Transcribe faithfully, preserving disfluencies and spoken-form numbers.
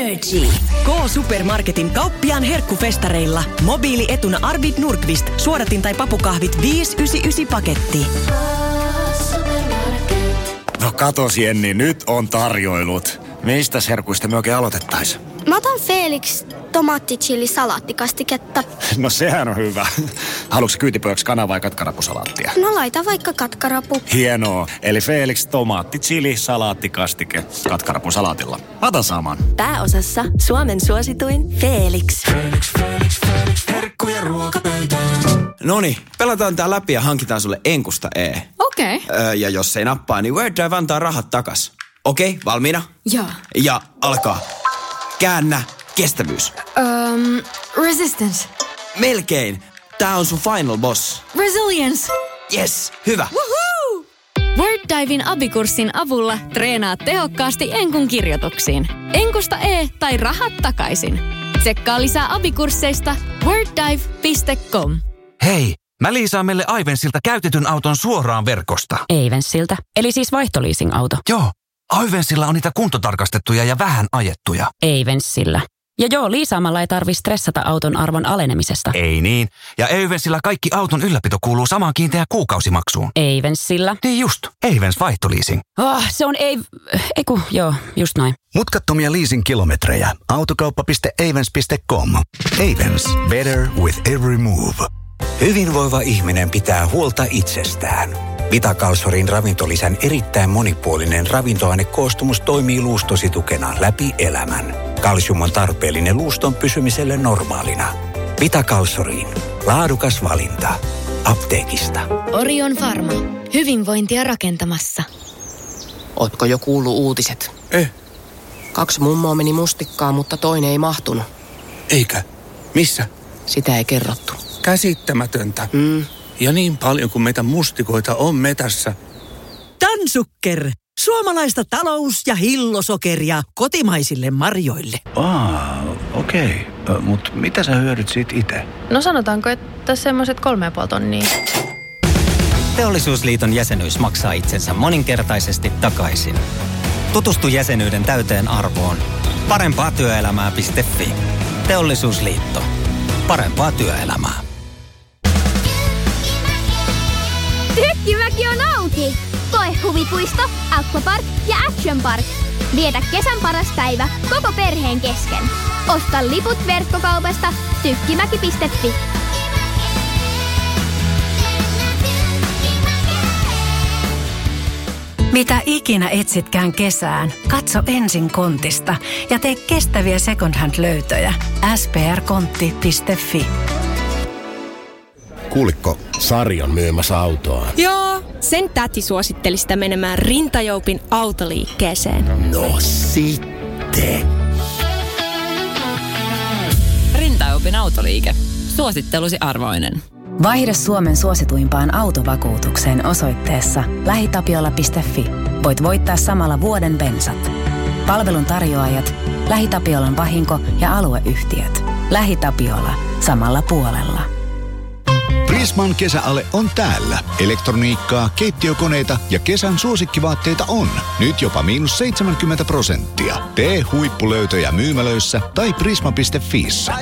Energy. K-Supermarketin kauppiaan herkkufestareilla. Mobiilietuna Arvid Nordqvist, suodatin tai papukahvit viisi yhdeksänkymmentäyhdeksän paketti. No katos Jenni, nyt on tarjoilut. Mistäs herkuista me oikein aloitettais? Mä otan Felix tomaattichili salaattikastiketta. No sehän on hyvä. Haluatko kyytipojaksi kana vai katkarapusalaattia? No laita vaikka katkarapu. Hienoa. Eli Felix tomaattichili salaattikastike katkarapusalaatilla. Ota saman. Pääosassa Suomen suosituin Felix. Felix, Felix, Felix. Herkkuja ruokapöytään. Noniin, pelataan tää läpi ja hankitaan sulle Enkusta E. Okei. Okay. Öö, ja jos ei nappaa, niin Word Drive antaa rahat takas. Okei, okay, valmiina? Joo. Ja alkaa. Käännä kestävyys. Um, resistance. Melkein. Tää on sun final boss. Resilience. Yes, hyvä. Woohoo! WordDiven abikurssin avulla treenaat tehokkaasti Enkun kirjoituksiin. Enkusta E tai rahat takaisin. Tsekkaa lisää abikursseista worddive piste com. Hei, mä liisaan meille Ivensiltä käytetyn auton suoraan verkosta. Ivensiltä? Eli siis vaihtoliising-auto? Joo, Ivensillä on niitä kuntotarkastettuja ja vähän ajettuja. Ivensillä. Ja joo, liisaamalla ei tarvi stressata auton arvon alenemisesta. Ei niin. Ja Ivensillä kaikki auton ylläpito kuuluu samaan kiinteään kuukausimaksuun. Ivensillä. Niin just, Ivens vaihtoliising. Oh, se on ei... Eiku, joo, just noin. Mutkattomia leasing-kilometrejä. Autokauppa piste avens piste com. Avens. Better with every move. Hyvinvoiva ihminen pitää huolta itsestään. Vitakalsorin ravintolisän erittäin monipuolinen ravintoainekoostumus toimii luustosi tukena läpi elämän. Kalsium on tarpeellinen luuston pysymiselle normaalina. Vitakalsoriin. Laadukas valinta. Apteekista. Orion Pharma. Hyvinvointia rakentamassa. Ootko jo kuullut uutiset? Eh. Kaksi mummoa meni mustikkaan, mutta toinen ei mahtunut. Eikä? Missä? Sitä ei kerrottu. Käsittämätöntä. Mm. Ja niin paljon kuin meitä mustikoita on metässä. Tansukker. Suomalaista talous- ja hillosokeria kotimaisille marjoille. Aa, okei. Okay. Mutta mitä sä hyödyt siitä itse? No sanotaanko, että semmoiset kolme ja puoli tonnia. Teollisuusliiton jäsenyys maksaa itsensä moninkertaisesti takaisin. Tutustu jäsenyyden täyteen arvoon. parempaa työelämää piste fi. Teollisuusliitto. Parempaa työelämää. Tykkimäki on auki! Koe huvipuisto, aquapark ja action park. Vietä kesän paras päivä koko perheen kesken. Osta liput verkkokaupasta tykkimäki piste fi. Mitä ikinä etsitkään kesään, katso ensin Kontista ja tee kestäviä second hand löytöjä. s p r kontti piste fi. Kuulikko, Sari on myymässä autoa. Joo, sen täti suositteli sitä menemään Rintajoupin autoliikkeeseen. No sitten. Rintajoupin autoliike. Suosittelusi arvoinen. Vaihda Suomen suosituimpaan autovakuutukseen osoitteessa lähitapiola piste fi. Voit voittaa samalla vuoden bensat. Palvelun tarjoajat, LähiTapiolan vahinko- ja alueyhtiöt. LähiTapiola. Samalla puolella. Prisman kesäale on täällä. Elektroniikkaa, keittiökoneita ja kesän suosikkivaatteita on. Nyt jopa miinus seitsemänkymmentä prosenttia. Tee huippulöytöjä myymälöissä tai prisma piste fiissä.